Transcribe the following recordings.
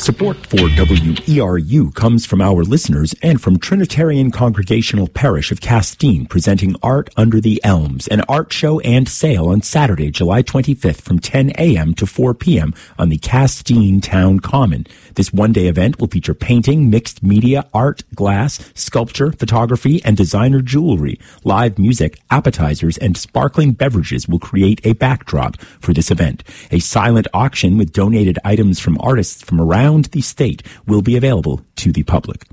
Support for WERU comes from our listeners and from Trinitarian Congregational Parish of Castine, presenting Art Under the Elms, an art show and sale on Saturday, July 25th from 10 a.m. to 4 p.m. on the Castine Town Common. This one-day event will feature painting, mixed media, art, glass, sculpture, photography, and designer jewelry. Live music, appetizers, and sparkling beverages will create a backdrop for this event. A silent auction with donated items from artists from around the state will be available to the public.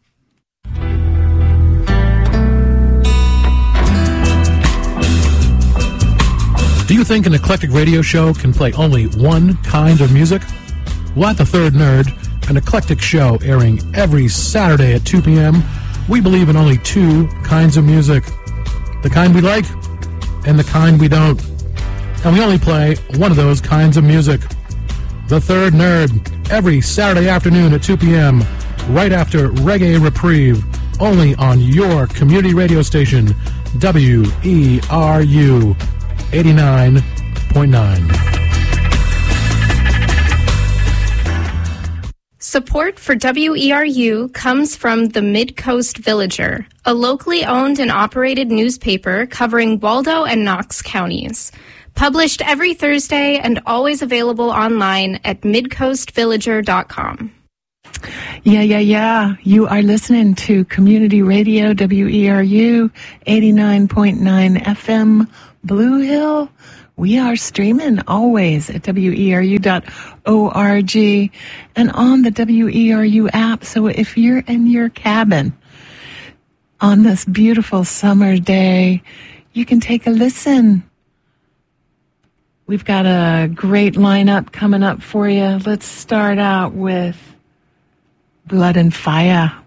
Do you think an eclectic radio show can play only one kind of music? Well, at The Third Nerd, an eclectic show airing every Saturday at 2 p.m., we believe in only two kinds of music. The kind we like and the kind we don't. And we only play one of those kinds of music. The Third Nerd, every Saturday afternoon at 2 p.m., right after Reggae Reprieve, only on your community radio station, WERU 89.9. Support for WERU comes from the Mid-Coast Villager, a locally owned and operated newspaper covering Waldo and Knox counties. Published every Thursday and always available online at midcoastvillager.com. Yeah. You are listening to Community Radio, WERU 89.9 FM, Blue Hill. We are streaming always at WERU.org and on the WERU app. So if you're in your cabin on this beautiful summer day, you can take a listen. We've got a great lineup coming up for you. Let's start out with Blood and Fire.